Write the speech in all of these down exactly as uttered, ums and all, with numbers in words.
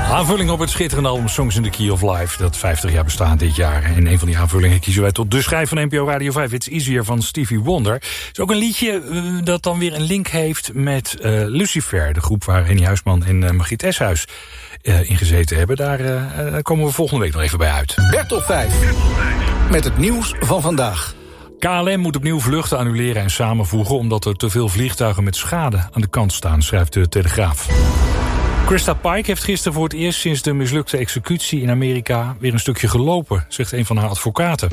Aanvulling op het schitterende album Songs in the Key of Life, dat vijftig jaar bestaat dit jaar. En een van die aanvullingen kiezen wij tot de schijf van N P O Radio vijf. It's Easier van Stevie Wonder. Het is ook een liedje uh, dat dan weer een link heeft met uh, Lucifer, de groep waar Henny Huisman en uh, Margriet Eshuis uh, in gezeten hebben. Daar uh, uh, komen we volgende week nog even bij uit. Bert op vijf. Met het nieuws van vandaag. K L M moet opnieuw vluchten annuleren en samenvoegen omdat er te veel vliegtuigen met schade aan de kant staan, schrijft de Telegraaf. Krista Pike heeft gisteren voor het eerst sinds de mislukte executie in Amerika weer een stukje gelopen, zegt een van haar advocaten.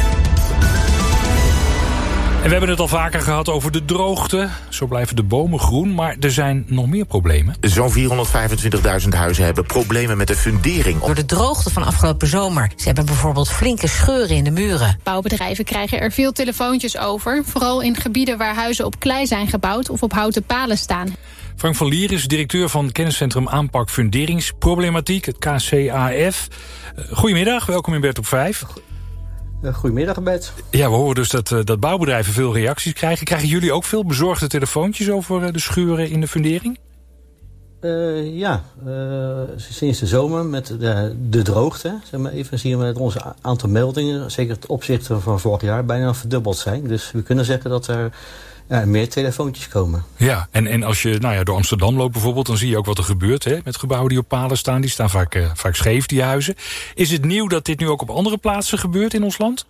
En we hebben het al vaker gehad over de droogte. Zo blijven de bomen groen, maar er zijn nog meer problemen. Zo'n vierhonderdvijfentwintigduizend huizen hebben problemen met de fundering. Door de droogte van afgelopen zomer. Ze hebben bijvoorbeeld flinke scheuren in de muren. Bouwbedrijven krijgen er veel telefoontjes over. Vooral in gebieden waar huizen op klei zijn gebouwd of op houten palen staan. Frank van Lier is directeur van kenniscentrum Aanpak Funderingsproblematiek, het K C A F. Goedemiddag, welkom in Bert op vijf. Goedemiddag, Bert. Ja, we horen dus dat, uh, dat bouwbedrijven veel reacties krijgen. Krijgen jullie ook veel bezorgde telefoontjes over uh, de scheuren in de fundering? Uh, ja, uh, sinds de zomer met de, de droogte, zeg maar even, zien we dat onze aantal meldingen, zeker ten opzichte van vorig jaar, bijna verdubbeld zijn. Dus we kunnen zeggen dat er ja, meer telefoontjes komen. Ja, en, en als je nou ja, door Amsterdam loopt bijvoorbeeld, dan zie je ook wat er gebeurt hè, met gebouwen die op palen staan. Die staan vaak, uh, vaak scheef, die huizen. Is het nieuw dat dit nu ook op andere plaatsen gebeurt in ons land?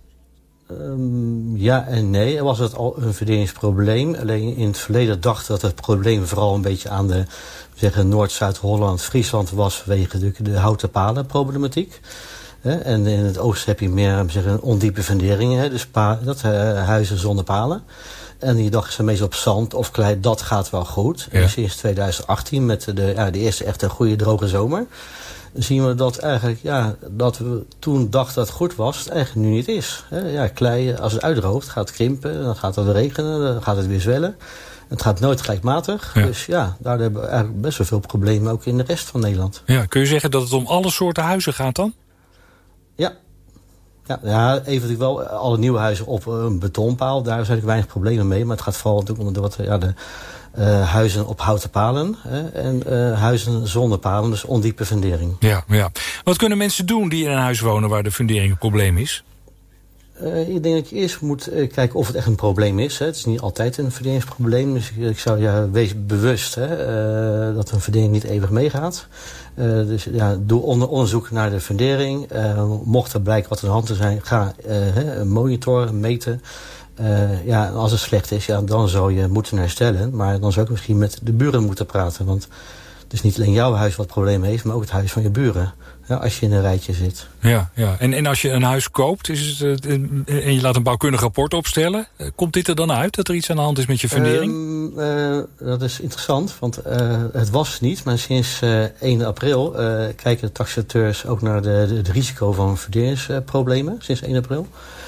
Um, ja en nee. Er was het al een verdelingsprobleem. Alleen in het verleden dacht dat het probleem vooral een beetje aan de zeggen Noord-Zuid-Holland, Friesland was vanwege de, de houten palen problematiek. He, en in het oosten heb je meer zeggen, ondiepe funderingen, he, dus pa, dat, uh, huizen zonder palen. En die dachten ze meestal op zand of klei, dat gaat wel goed. Ja. En sinds twintig achttien, met de, ja, de eerste echte goede droge zomer, zien we dat eigenlijk, ja, dat we toen dachten dat het goed was, het eigenlijk nu niet is. He, ja, klei, als het uitdroogt, gaat het krimpen, dan gaat het regenen, dan gaat het weer zwellen. Het gaat nooit gelijkmatig. Ja. Dus ja, daar hebben we eigenlijk best wel veel problemen ook in de rest van Nederland. Ja, kun je zeggen dat het om alle soorten huizen gaat dan? Ja. Ja, ja, even natuurlijk wel alle nieuwe huizen op een betonpaal. Daar zijn er weinig problemen mee. Maar het gaat vooral natuurlijk om de, wat, ja, de uh, huizen op houten palen. Hè, en uh, huizen zonder palen, dus ondiepe fundering. Ja, ja. Wat kunnen mensen doen die in een huis wonen waar de fundering een probleem is? Uh, ik denk dat je eerst moet uh, kijken of het echt een probleem is. Hè. Het is niet altijd een funderingsprobleem. Dus ik, ik zou ja, wees bewust hè, uh, dat een fundering niet eeuwig meegaat. Uh, dus ja, doe onder, onderzoek naar de fundering. Uh, mocht er blijken wat er aan de hand te zijn, ga uh, monitoren, meten. Uh, ja, en als het slecht is, ja, dan zou je moeten herstellen. Maar dan zou ik misschien met de buren moeten praten. Want het is niet alleen jouw huis wat problemen heeft, maar ook het huis van je buren. Ja, als je in een rijtje zit. Ja, ja. En, en als je een huis koopt is het, uh, en je laat een bouwkundig rapport opstellen, uh, komt dit er dan uit dat er iets aan de hand is met je fundering? Um, uh, dat is interessant, want uh, het was niet. Maar sinds uh, één april uh, kijken de taxateurs ook naar de, de, het risico van funderingsproblemen. Sinds één april.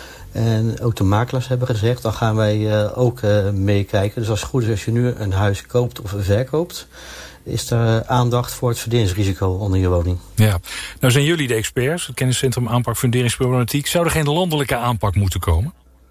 En ook de makelaars hebben gezegd, dan gaan wij uh, ook uh, meekijken. Dus als het goed is, als je nu een huis koopt of verkoopt, is er aandacht voor het funderingsrisico onder je woning. Ja, nou zijn jullie de experts, het kenniscentrum Aanpak Funderingsproblematiek. Zou er geen landelijke aanpak moeten komen?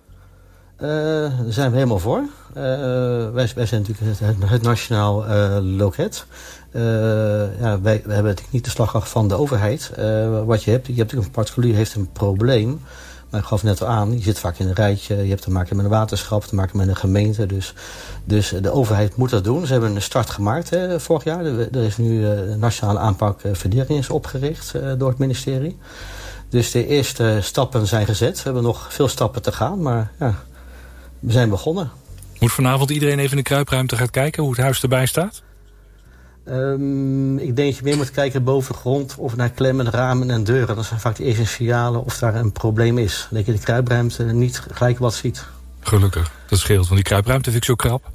Uh, daar zijn we helemaal voor. Uh, wij, wij zijn natuurlijk het, het nationaal uh, loket. Uh, ja, wij, wij hebben natuurlijk niet de slagkracht van de overheid. Uh, wat je hebt, je hebt natuurlijk een particulier heeft een probleem. Maar ik gaf net al aan, je zit vaak in een rijtje. Je hebt te maken met een waterschap, te maken met een gemeente. Dus, dus de overheid moet dat doen. Ze hebben een start gemaakt hè, vorig jaar. Er is nu een nationale aanpak uh, fundering is opgericht uh, door het ministerie. Dus de eerste stappen zijn gezet. We hebben nog veel stappen te gaan, maar ja, we zijn begonnen. Moet vanavond iedereen even in de kruipruimte gaan kijken hoe het huis erbij staat? Um, ik denk dat je meer moet kijken boven de grond of naar klemmen, ramen en deuren. Dat zijn vaak de eerste signalen of daar een probleem is. Dat je de kruipruimte niet gelijk wat ziet. Gelukkig, dat scheelt, want die kruipruimte vind ik zo krap.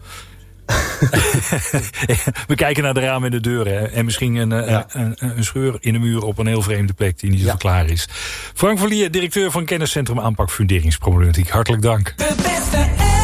We kijken naar de ramen en de deuren hè? En misschien een, ja. een, een, een scheur in de muur op een heel vreemde plek die niet zo ja. klaar is. Frank van Lier, directeur van kenniscentrum Aanpak Funderingsproblematiek. Hartelijk dank. De beste